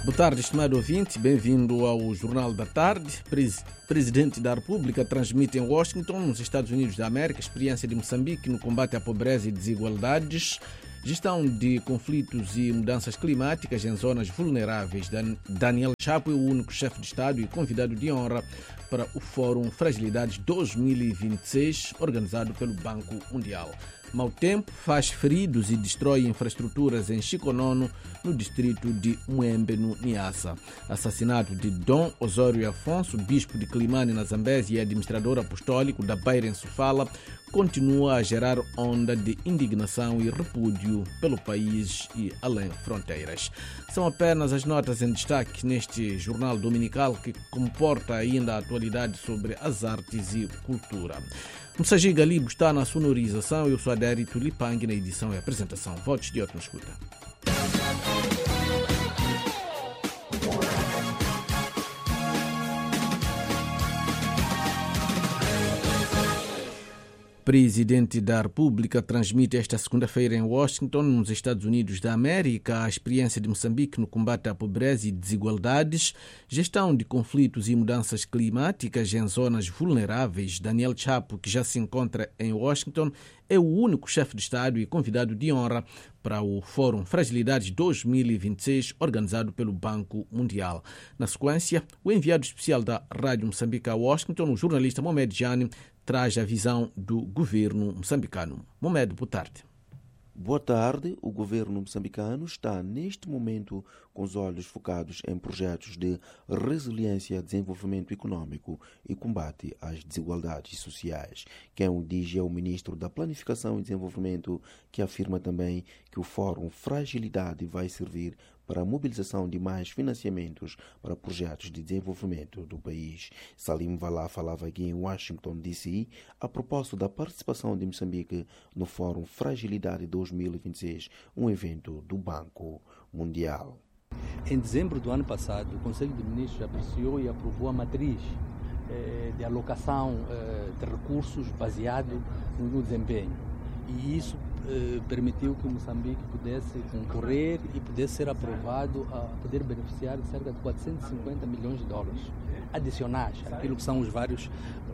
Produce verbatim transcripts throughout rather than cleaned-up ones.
Boa tarde, estimado ouvinte. Bem-vindo ao Jornal da Tarde. Pres- Presidente da República transmite em Washington, nos Estados Unidos da América, a experiência de Moçambique no combate à pobreza e desigualdades, gestão de conflitos e mudanças climáticas em zonas vulneráveis. Dan- Daniel Chapo é o único chefe de Estado e convidado de honra para o Fórum Fragilidades dois mil e vinte e seis, organizado pelo Banco Mundial. Mau tempo faz feridos e destrói infraestruturas em Chiconono, no distrito de Muembe, no Niassa. Assassinato de Dom Osório Afonso, bispo de Climane, na Zambésia, e administrador apostólico da Beira, em Sofala, continua a gerar onda de indignação e repúdio pelo país e além fronteiras. São apenas as notas em destaque neste jornal dominical que comporta ainda a atualidade sobre as artes e cultura. Msagi Galibo está na sonorização, eu sou Adério Tulipang na edição e apresentação. Votos de ótima escuta. Presidente da República transmite esta segunda-feira em Washington, nos Estados Unidos da América, a experiência de Moçambique no combate à pobreza e desigualdades, gestão de conflitos e mudanças climáticas em zonas vulneráveis. Daniel Chapo, que já se encontra em Washington, é o único chefe de Estado e convidado de honra para o Fórum Fragilidades dois mil e vinte e seis, organizado pelo Banco Mundial. Na sequência, o enviado especial da Rádio Moçambique a Washington, o jornalista Mohamed Jani, traz a visão do governo moçambicano. Mohamed, boa tarde. Boa tarde. O governo moçambicano está neste momento com os olhos focados em projetos de resiliência, desenvolvimento econômico e combate às desigualdades sociais. Quem o diz é o ministro da Planificação e Desenvolvimento, que afirma também que o Fórum Fragilidade vai servir para a mobilização de mais financiamentos para projetos de desenvolvimento do país. Salim Valá falava aqui em Washington, D C, a propósito da participação de Moçambique no Fórum Fragilidade dois mil e vinte e seis, um evento do Banco Mundial. Em dezembro do ano passado, o Conselho de Ministros apreciou e aprovou a matriz eh, de alocação eh, de recursos baseado no desempenho. E isso eh, permitiu que o Moçambique pudesse concorrer e pudesse ser aprovado a poder beneficiar de cerca de quatrocentos e cinquenta milhões de dólares adicionais àquilo que são os vários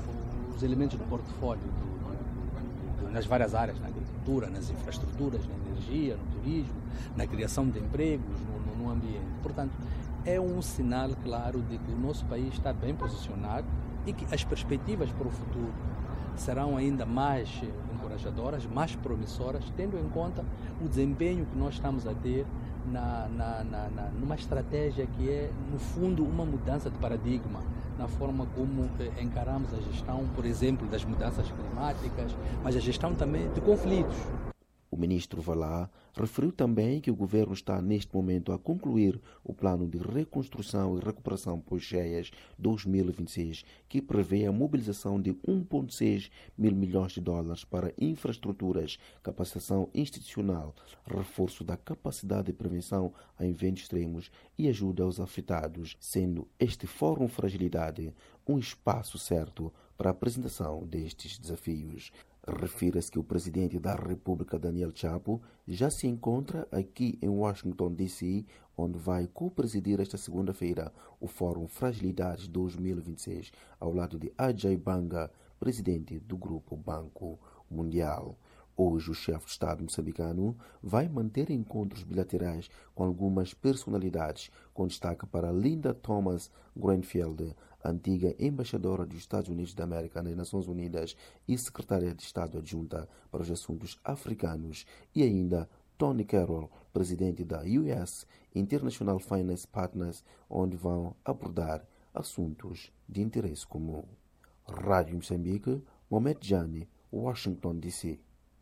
os elementos do portfólio do, do, do, nas várias áreas, na agricultura, nas infraestruturas, na energia, no turismo, na criação de empregos, no, no, no ambiente. Portanto, é um sinal claro de que o nosso país está bem posicionado e que as perspectivas para o futuro serão ainda mais encorajadoras, mais promissoras, tendo em conta o desempenho que nós estamos a ter na, na, na, na, numa estratégia que é, no fundo, uma mudança de paradigma na forma como eh, encaramos a gestão, por exemplo, das mudanças climáticas, mas a gestão também de conflitos. O ministro Valá referiu também que o governo está neste momento a concluir o plano de reconstrução e recuperação pós-cheias dois mil e vinte e seis, que prevê a mobilização de um vírgula seis mil milhões de dólares para infraestruturas, capacitação institucional, reforço da capacidade de prevenção a eventos extremos e ajuda aos afetados, sendo este Fórum Fragilidade um espaço certo para a apresentação destes desafios. Refira-se que o presidente da República, Daniel Chapo, já se encontra aqui em Washington, D C, onde vai co-presidir esta segunda-feira o Fórum Fragilidades dois mil e vinte e seis, ao lado de Ajay Banga, presidente do Grupo Banco Mundial. Hoje, o chefe de Estado moçambicano vai manter encontros bilaterais com algumas personalidades, com destaque para Linda Thomas Greenfield, antiga embaixadora dos Estados Unidos da América nas Nações Unidas e secretária de Estado adjunta para os assuntos africanos, e ainda Tony Carroll, presidente da U S International Finance Partners, onde vão abordar assuntos de interesse comum. Rádio Moçambique, Mohamed Jani, Washington, D C.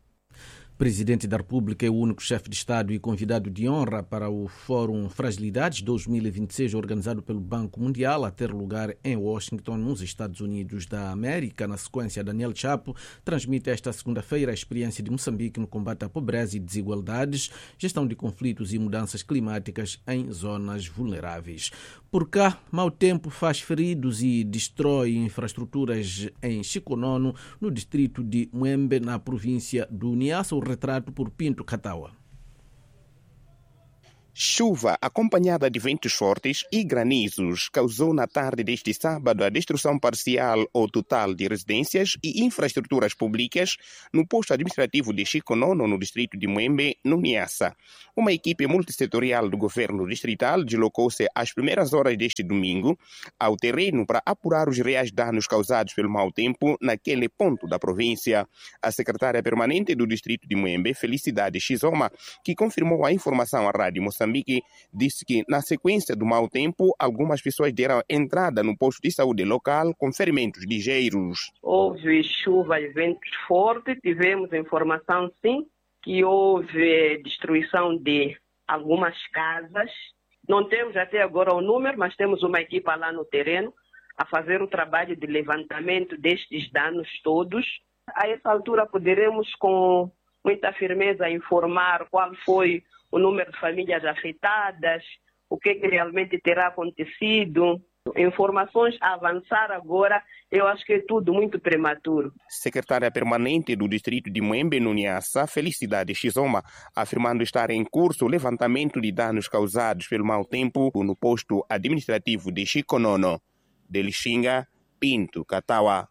Presidente da República é o único chefe de Estado e convidado de honra para o Fórum Fragilidades dois mil e vinte e seis, organizado pelo Banco Mundial, a ter lugar em Washington, nos Estados Unidos da América. Na sequência, Daniel Chapo transmite esta segunda-feira a experiência de Moçambique no combate à pobreza e desigualdades, gestão de conflitos e mudanças climáticas em zonas vulneráveis. Por cá, mau tempo faz feridos e destrói infraestruturas em Chiconono, no distrito de Muembe, na província do Niassa. O retrato por Pinto Katawa. Chuva acompanhada de ventos fortes e granizos causou na tarde deste sábado a destruição parcial ou total de residências e infraestruturas públicas no posto administrativo de Chico Nono, no distrito de Muembe, no Niassa. Uma equipe multissetorial do governo distrital deslocou-se às primeiras horas deste domingo ao terreno para apurar os reais danos causados pelo mau tempo naquele ponto da província. A secretária permanente do distrito de Muembe, Felicidade Xizoma, que confirmou a informação à Rádio Moçambique, disse que, na sequência do mau tempo, algumas pessoas deram entrada no posto de saúde local com ferimentos ligeiros. Houve chuva e ventos fortes, tivemos informação, sim, que houve destruição de algumas casas. Não temos até agora o número, mas temos uma equipa lá no terreno a fazer o trabalho de levantamento destes danos todos. A essa altura poderemos, com muita firmeza, informar qual foi o número de famílias afetadas, o que, que realmente terá acontecido. Informações a avançar agora, eu acho que é tudo muito prematuro. Secretária permanente do distrito de Muembe, no Niassa, Felicidade Xizoma, afirmando estar em curso o levantamento de danos causados pelo mau tempo no posto administrativo de Chico Nono. De Lixinga, Pinto, Catawa.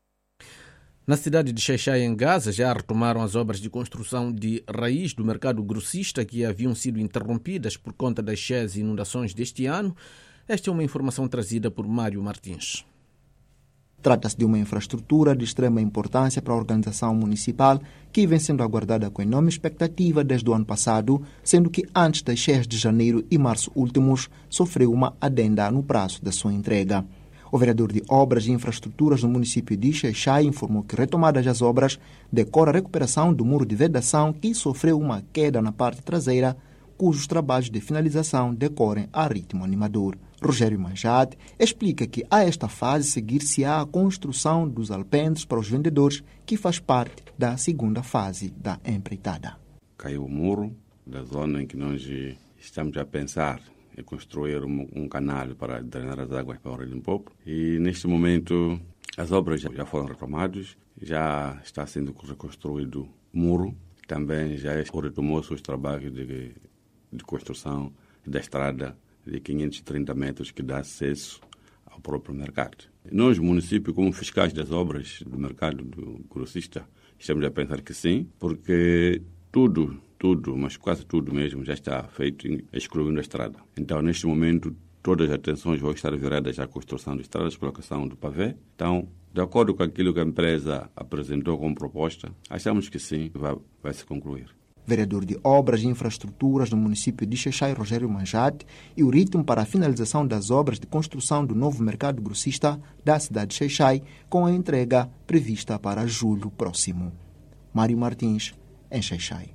Na cidade de Xai-Xai, em Gaza, já retomaram as obras de construção de raiz do mercado grossista que haviam sido interrompidas por conta das cheias e inundações deste ano. Esta é uma informação trazida por Mário Martins. Trata-se de uma infraestrutura de extrema importância para a organização municipal que vem sendo aguardada com enorme expectativa desde o ano passado, sendo que antes das cheias de janeiro e março últimos sofreu uma adenda no prazo da sua entrega. O vereador de Obras e Infraestruturas do município de Xai-Xai informou que, retomadas as obras, decorre a recuperação do muro de vedação que sofreu uma queda na parte traseira, cujos trabalhos de finalização decorrem a ritmo animador. Rogério Manjade explica que a esta fase seguir-se-á a construção dos alpendres para os vendedores, que faz parte da segunda fase da empreitada. Caiu o muro da zona em que nós estamos a pensar é construir um, um canal para drenar as águas para o Rio Limpopo. E neste momento as obras já foram retomadas, já está sendo reconstruído o muro, também já retomou-se os trabalhos de, de construção da estrada de quinhentos e trinta metros que dá acesso ao próprio mercado. Nós, município, como fiscais das obras do mercado do grossista, estamos a pensar que sim, porque tudo Tudo, mas quase tudo mesmo, já está feito, excluindo a estrada. Então, neste momento, todas as atenções vão estar viradas à construção de estradas, colocação do pavê. Então, de acordo com aquilo que a empresa apresentou como proposta, achamos que sim, vai, vai se concluir. Vereador de Obras e Infraestruturas do município de Xai-Xai, Rogério Manjade, e o ritmo para a finalização das obras de construção do novo mercado grossista da cidade de Xai-Xai, com a entrega prevista para julho próximo. Mário Martins, em Xai-Xai.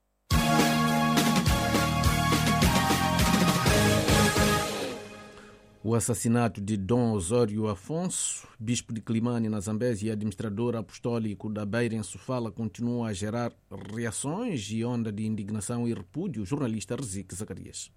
O assassinato de Dom Osório Afonso, bispo de Climane, na Zambésia, e administrador apostólico da Beira, em Sofala, continua a gerar reações e onda de indignação e repúdio. O jornalista Rezique Zacarias.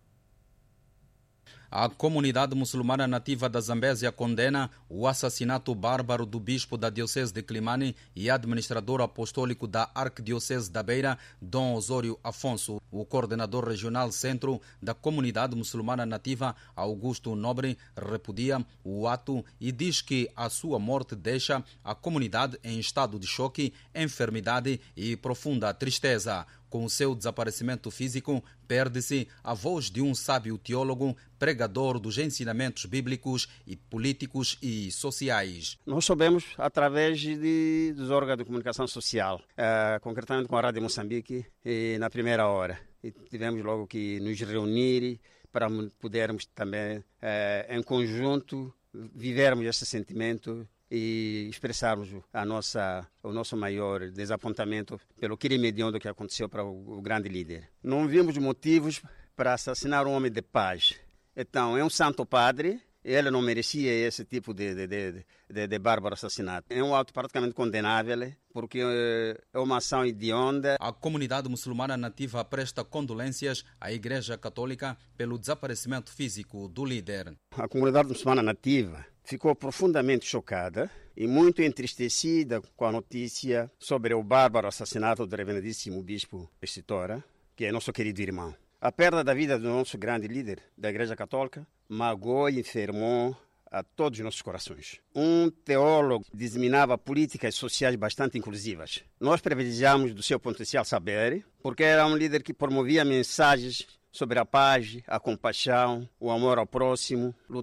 A comunidade muçulmana nativa da Zambésia condena o assassinato bárbaro do bispo da Diocese de Climane e administrador apostólico da Arquidiocese da Beira, Dom Osório Afonso. O coordenador regional centro da comunidade muçulmana nativa, Augusto Nobre, repudia o ato e diz que a sua morte deixa a comunidade em estado de choque, enfermidade e profunda tristeza. Com o seu desaparecimento físico, perde-se a voz de um sábio teólogo, pregador dos ensinamentos bíblicos e políticos e sociais. Nós soubemos através de, dos órgãos de comunicação social, uh, concretamente com a Rádio Moçambique, e na primeira hora. E tivemos logo que nos reunir para podermos também, uh, em conjunto, vivermos esse sentimento e expressarmos a nossa, o nosso maior desapontamento pelo crime hediondo que aconteceu para o, o grande líder. Não vimos motivos para assassinar um homem de paz. Então, é um santo padre, ele não merecia esse tipo de, de, de, de, de bárbaro assassinato. É um ato praticamente condenável, porque é uma ação hedionda. A comunidade muçulmana nativa presta condolências à Igreja Católica pelo desaparecimento físico do líder. A comunidade muçulmana nativa ficou profundamente chocada e muito entristecida com a notícia sobre o bárbaro assassinato do reverendíssimo bispo Essitora, que é nosso querido irmão. A perda da vida do nosso grande líder da Igreja Católica magoou e enfermou a todos os nossos corações. Um teólogo disseminava políticas sociais bastante inclusivas. Nós privilegiamos do seu potencial saber, porque era um líder que promovia mensagens sobre a paz, a compaixão, o amor ao próximo,